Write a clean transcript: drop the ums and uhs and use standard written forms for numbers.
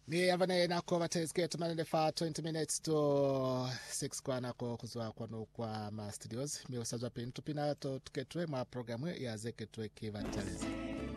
Ni avane nako vatezke tumanende fa 20 minutes to 6 kwa nako kuzwa kwano kwa ma studios. Mi usajwa pintu pina to tuketwe ma programu ya zeketwe kiva talezi.